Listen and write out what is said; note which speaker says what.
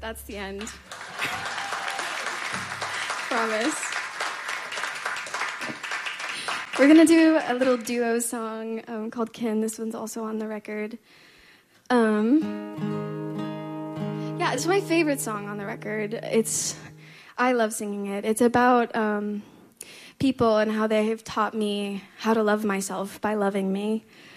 Speaker 1: That's the end. Promise. We're going to do a little duo song called Kin. This one's also on the record. Yeah, it's my favorite song on the record. I love singing it. It's about people and how they have taught me how to love myself by loving me.